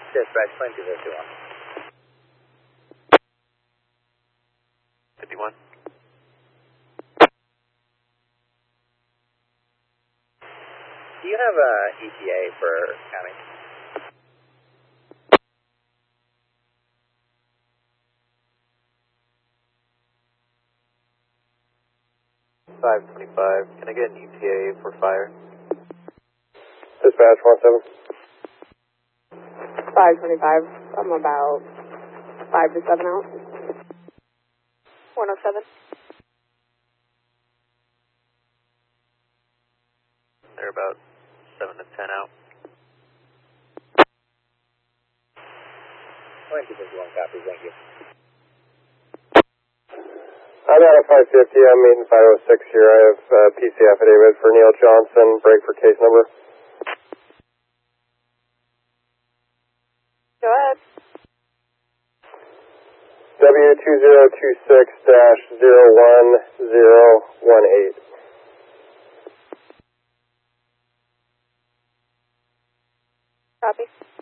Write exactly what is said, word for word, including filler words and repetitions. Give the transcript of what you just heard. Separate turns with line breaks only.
Dispatch, plane two fifty-one.
fifty-one.
Do you have a E T A for county?
five twenty-five. Can I get an E T A for fire?
Dispatch one seven.
five twenty-five. I'm about five to seven out. one oh seven.
They're about seven to ten out.
Plane two fifty-one, copy, thank you.
I'm out of five fifty. I'm meeting five oh six here. I have uh, P C affidavit for Neil Johnson. Break for case number.
Go ahead.
W two zero two six dash zero one zero one eight.
Copy.